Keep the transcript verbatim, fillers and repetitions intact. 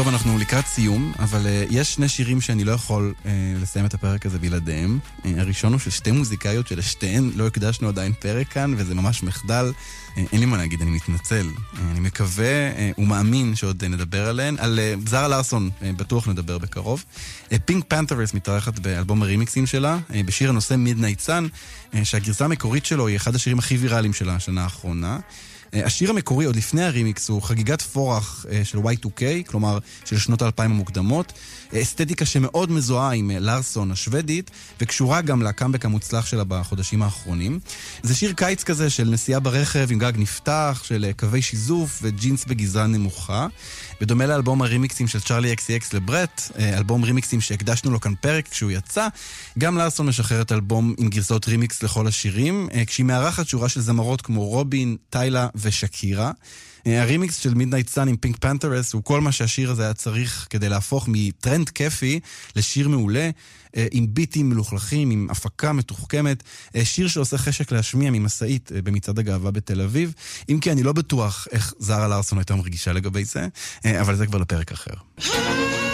טוב, אנחנו לקראת סיום, אבל uh, יש שני שירים שאני לא יכול uh, לסיים את הפרק הזה בלעדיהם. Uh, הראשון הוא של שתי מוזיקאיות שלשתיהן לא הקדשנו עדיין פרק כאן, וזה ממש מחדל. Uh, אין לי מה להגיד, אני מתנצל. Uh, אני מקווה uh, ומאמין שעוד uh, נדבר עליהן. על uh, זרה לארסון uh, בטוח נדבר בקרוב. פינק פנת'רס מתארחת באלבום הרימיקסים שלה, uh, בשיר הנושא Midnight Sun, uh, שהגרסה המקורית שלו היא אחד השירים הכי ויראליים שלה השנה האחרונה. השיר המקורי, עוד לפני הרימיקס, הוא חגיגת פורח של וואי טו קיי, כלומר של שנות האלפיים המוקדמות. אסתטיקה שמאוד מזוהה עם לארסון השוודית, וקשורה גם לקאמבק המוצלח שלה בחודשים האחרונים. זה שיר קיץ כזה של נסיעה ברכב עם גג נפתח, של קווי שיזוף וג'ינס בגזרה נמוכה. בדומה לאלבום הרימיקסים של צ'ארלי אקס סי אקס לברט, אלבום רימיקסים שהקדשנו לו כאן פרק כשהוא יצא, גם לארסון משחררת אלבום עם גרסאות רימיקס לכל השירים, כשהיא מארחת שורה של זמרות כמו רובין, טיילה ושקירה. הרימיקס של מידנייט סאן עם פינק פנת'רס הוא כל מה שהשיר הזה היה צריך כדי להפוך מטרנד כיפי לשיר מעולה, עם ביטים מלוכלכים, עם הפקה מתוחכמת, שיר שעושה חשק להשמיע ממסעית במצעד הגאווה בתל אביב, אם כי אני לא בטוח איך זרה לארסון הייתה מרגישה לגבי זה, אבל זה כבר לפרק אחר.